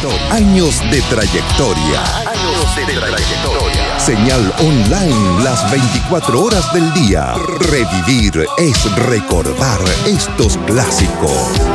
Años de trayectoria. Señal online las 24 horas del día. Revivir es recordar estos clásicos.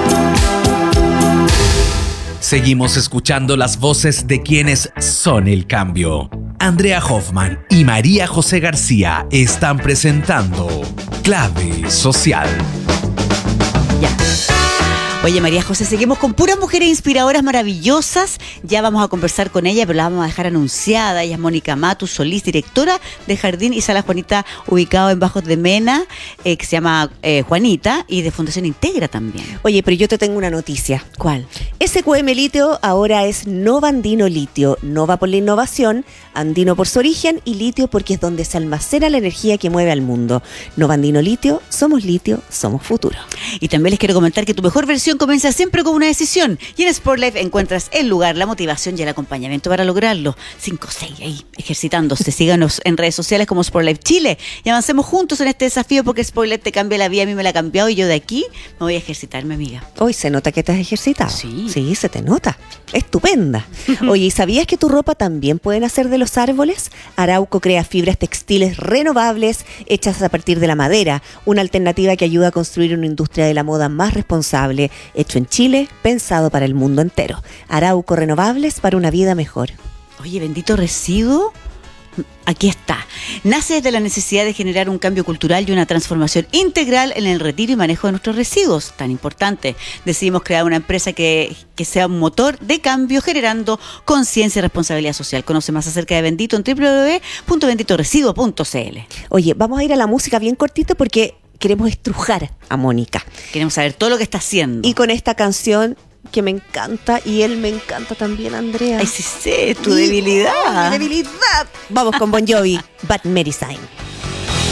Seguimos escuchando las voces de quienes son el cambio. Andrea Hoffman y María José García están presentando Clave Social. Ya. Oye, María José, seguimos con puras mujeres inspiradoras maravillosas. Ya vamos a conversar con ella, pero la vamos a dejar anunciada. Ella es Mónica Matus Solís, directora de Jardín y Sala Juanita, ubicado en Bajos de Mena, que se llama Juanita, y de Fundación Integra también. Oye, pero yo te tengo una noticia. ¿Cuál? SQM Litio ahora es Nova Andino Litio. Nova por la innovación, Andino por su origen y Litio porque es donde se almacena la energía que mueve al mundo. Nova Andino Litio, somos futuro. Y también les quiero comentar que tu mejor versión comienza siempre con una decisión. Y en SportLife encuentras el lugar, la motivación y el acompañamiento para lograrlo. 5-6 ahí, ejercitándose. Síganos en redes sociales como SportLife Chile. Y avancemos juntos en este desafío porque SportLife te cambia la vida. A mí me la ha cambiado y yo de aquí me voy a ejercitar, mi amiga. Hoy se nota que te has ejercitado. Sí, se te nota. Estupenda. Oye, ¿y sabías que tu ropa también puede nacer de los árboles? Arauco crea fibras textiles renovables hechas a partir de la madera. Una alternativa que ayuda a construir una industria de la moda más responsable. Hecho en Chile, pensado para el mundo entero. Arauco, renovables para una vida mejor. Oye, bendito residuo. Aquí está. Nace desde la necesidad de generar un cambio cultural y una transformación integral en el retiro y manejo de nuestros residuos. Tan importante. Decidimos crear una empresa que sea un motor de cambio, generando conciencia y responsabilidad social. Conoce más acerca de Bendito en www.benditoresiduo.cl. Oye, vamos a ir a la música bien cortito porque queremos estrujar a Mónica. Queremos saber todo lo que está haciendo. Y con esta canción que me encanta y él me encanta también, Andrea. Ay, sí, tu debilidad. Mi debilidad. Vamos con Bon Jovi, Bad Medicine.